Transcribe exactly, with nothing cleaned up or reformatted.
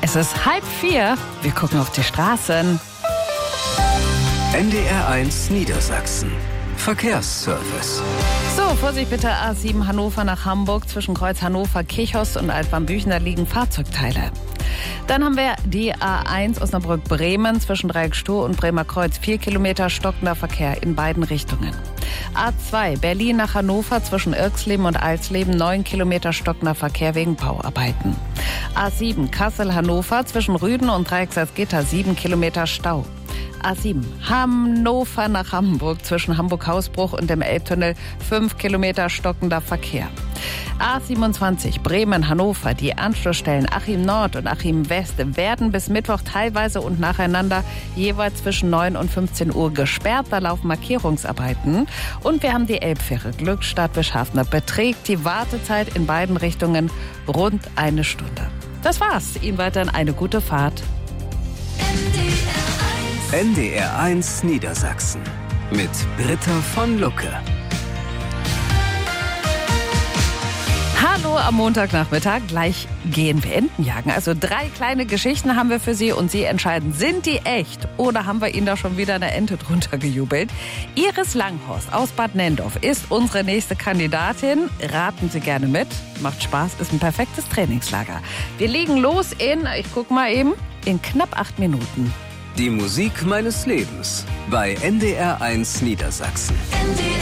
Es ist halb vier. Wir gucken auf die Straßen. N D R eins Niedersachsen. Verkehrsservice. So, Vorsicht bitte, A sieben Hannover nach Hamburg. Zwischen Kreuz Hannover, Kirchhorst und Altbahn-Büchner liegen Fahrzeugteile. Dann haben wir die A eins Osnabrück-Bremen zwischen Dreieckstoh und Bremer Kreuz. Vier Kilometer stockender Verkehr in beiden Richtungen. A zwei Berlin nach Hannover zwischen Irxleben und Alsleben. Neun Kilometer stockender Verkehr wegen Bauarbeiten. A sieben Kassel-Hannover zwischen Rüden und Dreiecksalzgitter. Sieben Kilometer Stau. A sieben Hannover nach Hamburg zwischen Hamburg-Hausbruch und dem Elbtunnel. Fünf Kilometer stockender Verkehr. A siebenundzwanzig Bremen-Hannover. Die Anschlussstellen Achim Nord und Achim West werden bis Mittwoch teilweise und nacheinander jeweils zwischen neun und fünfzehn Uhr gesperrt. Da laufen Markierungsarbeiten. Und wir haben die Elbfähre Glückstadt-Bischafner. Beträgt die Wartezeit in beiden Richtungen rund eine Stunde. Das war's. Ihnen weiterhin eine gute Fahrt. N D R eins Niedersachsen mit Britta von Lucke. Hallo am Montagnachmittag, gleich gehen wir Enten jagen. Also drei kleine Geschichten haben wir für Sie und Sie entscheiden, sind die echt oder haben wir Ihnen da schon wieder eine Ente drunter gejubelt? Iris Langhorst aus Bad Nenndorf ist unsere nächste Kandidatin. Raten Sie gerne mit, macht Spaß, ist ein perfektes Trainingslager. Wir legen los in, ich guck mal eben, in knapp acht Minuten. Die Musik meines Lebens bei N D R eins Niedersachsen.